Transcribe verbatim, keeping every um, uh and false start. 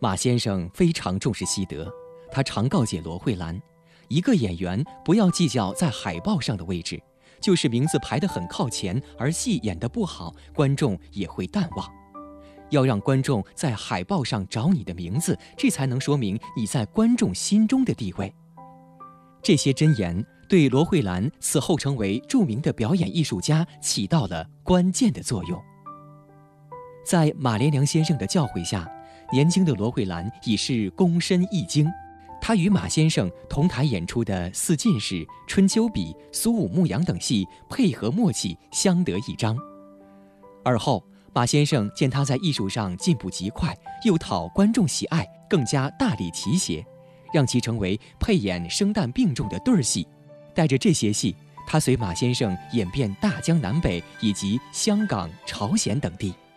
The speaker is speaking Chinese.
马先生非常重视戏德，他常告诫罗慧兰，一个演员不要计较在海报上的位置，就是名字排得很靠前，而戏演得不好，观众也会淡忘。要让观众在海报上找你的名字，这才能说明你在观众心中的地位。这些箴言对罗慧兰此后成为著名的表演艺术家起到了关键的作用。在马连良先生的教诲下，年轻的罗慧兰已是躬身一经。她与马先生同台演出的《四进士》《春秋笔》《苏武牧羊》等戏配合默契，相得益彰。而后马先生见他在艺术上进步极快，又讨观众喜爱，更加大力提携，让其成为配演生旦并重的对儿戏。带着这些戏，他随马先生演遍大江南北以及香港、朝鲜等地。